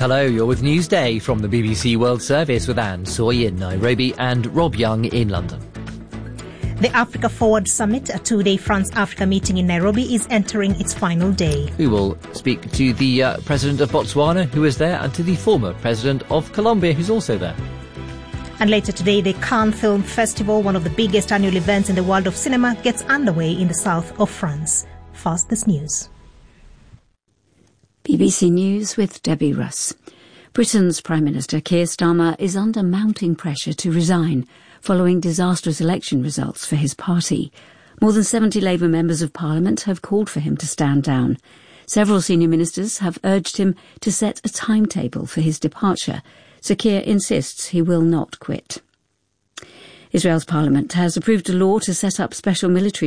Hello, you're with Newsday from the BBC World Service with Anne Soy in Nairobi and Rob Young in London. The Africa Forward Summit, a two-day France-Africa meeting in Nairobi, is entering its final day. We will speak to the President of Botswana, who is there, and to the former President of Colombia, who's also there. And later today, the Cannes Film Festival, one of the biggest annual events in the world of cinema, gets underway in the south of France. First, this news. BBC News with Debbie Russ. Britain's Prime Minister Keir Starmer is under mounting pressure to resign following disastrous election results for his party. More than 70 Labour members of Parliament have called for him to stand down. Several senior ministers have urged him to set a timetable for his departure. Sir Keir insists he will not quit. Israel's parliament has approved a law to set up special military